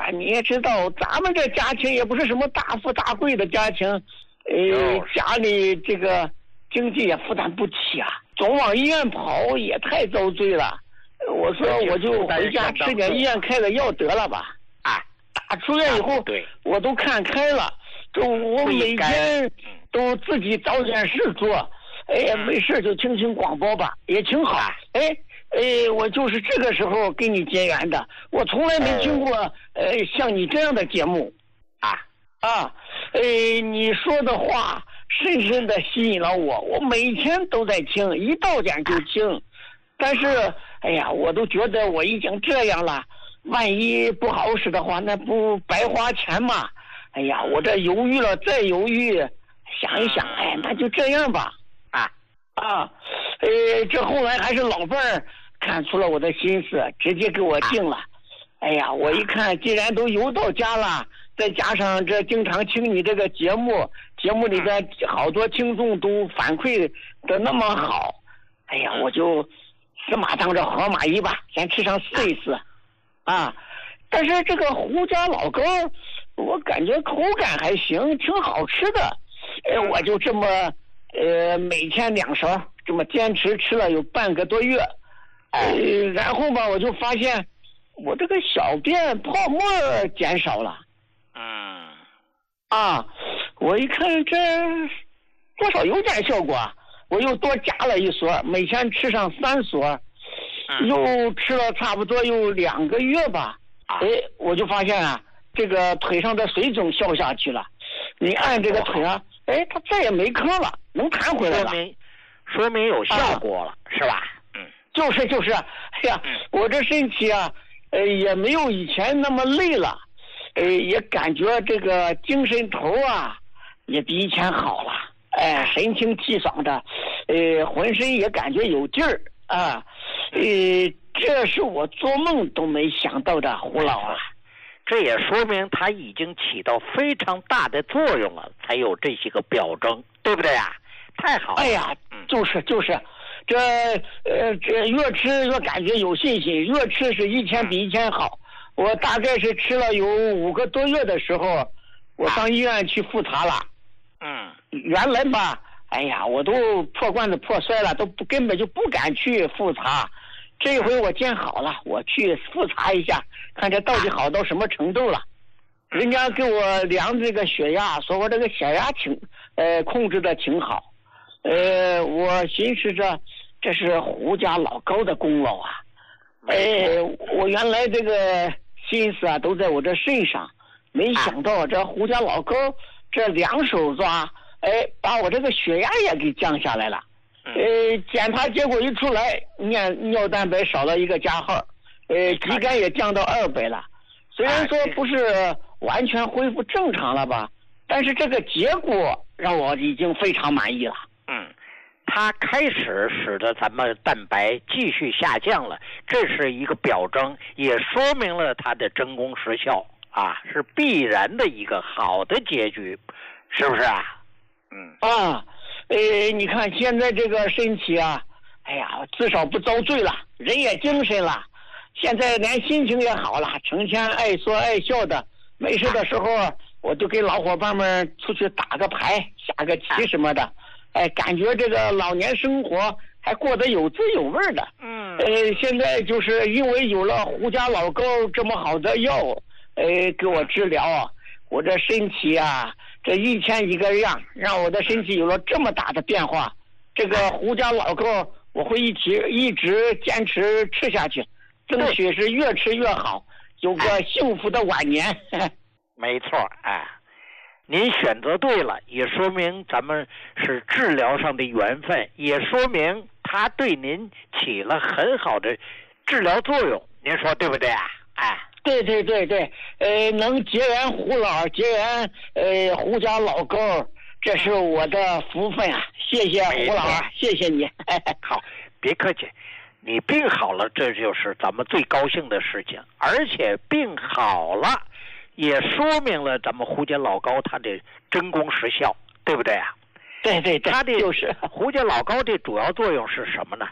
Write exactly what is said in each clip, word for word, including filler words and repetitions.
呀，你也知道，咱们这家庭也不是什么大富大贵的家庭，呃，家里这个经济也负担不起啊，总往医院跑也太遭罪了。我说我就回家吃点医院开的药得了吧。 啊， 打出院以后， 对，我都看开了，就我每天都自己找点事做，哎，没事就听听广播吧，也挺好。哎。哎，我就是这个时候跟你结缘的，我从来没听过呃像你这样的节目，啊啊，呃，你说的话深深的吸引了我，我每天都在听，一到点就听，但是哎呀，我都觉得我已经这样了，万一不好使的话，那不白花钱吗？哎呀，我这犹豫了再犹豫，想一想，哎，那就这样吧，啊啊。呃，这后来还是老伴儿看出了我的心思，直接给我定了。哎呀，我一看，既然都邮到家了，再加上这经常听你这个节目，节目里的好多听众都反馈的那么好，哎呀，我就死马当着活马医吧，先吃上试一试。啊，但是这个胡家老糕，我感觉口感还行，挺好吃的。呃，我就这么呃每天两勺。这么坚持吃了有半个多月，呃，然后吧，我就发现我这个小便泡沫减少了。 嗯， 啊，我一看这多少有点效果，我又多加了一勺，每天吃上三勺，又吃了差不多有两个月吧。哎，我就发现啊，这个腿上的水肿消下去了。你按这个腿啊，哎，它再也没坑了，能弹回来了。 说明有效果了，啊、是吧？ 嗯，就是就是，哎呀，嗯、我这身体啊，呃，也没有以前那么累了，呃，也感觉这个精神头啊，也比以前好了，哎、呃，神清气爽的，呃，浑身也感觉有劲儿啊，呃，这是我做梦都没想到的，胡老啊。 这也说明它已经起到非常大的作用了，才有这些个表征，对不对啊？太好了！ 哎呀，就是就是，这呃这越吃越感觉有信心，越吃是一天比一天好。我大概是吃了有五个多月的时候，我上医院去复查了。 嗯， 原来吧，哎呀，我都破罐子破摔了，都不根本就不敢去复查。这回我见好了，我去复查一下，看这到底好到什么程度了。人家给我量这个血压，说我这个血压挺呃控制的挺好。呃，我寻思着，这是胡家老高的功劳啊！哎，我原来这个心思啊都在我这身上，没想到这胡家老高这两手抓，哎，把我这个血压也给降下来了。呃，检查结果一出来，尿尿蛋白少了一个加号，呃，肌酐也降到二百了。虽然说不是完全恢复正常了吧，但是这个结果让我已经非常满意了。 嗯，它开始使得咱们蛋白继续下降了，这是一个表征，也说明了它的真功实效啊，是必然的一个好的结局，是不是啊？ 嗯啊，呃，你看现在这个身体啊，哎呀，至少不遭罪了，人也精神了，现在连心情也好了，成天爱说爱笑的，没事的时候我就跟老伙伴们出去打个牌、下个棋什么的。哎，感觉这个老年生活还过得有滋有味的。 嗯， 呃，现在就是因为有了胡家老高这么好的药，呃，给我治疗啊，我这身体啊，这一天一个样，让我的身体有了这么大的变化。这个胡家老高，我会一直一直坚持吃下去，争取是越吃越好，有个幸福的晚年。 没错，哎。您选择对了，也说明咱们是治疗上的缘分，也说明它对您起了很好的治疗作用，您说对不对啊？哎， 对对对对，呃，能结缘胡老，结缘呃胡家老高，这是我的福分啊！谢谢胡老，谢谢你。 好，别客气，你病好了，这就是咱们最高兴的事情，而且病好了。也说明了咱们胡家老高它的真功实效，对不对啊？ 对对对， 它的就是胡家老高的主要作用是什么呢？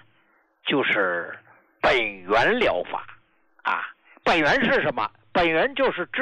就是本源疗法啊。本源是什么？本源就是治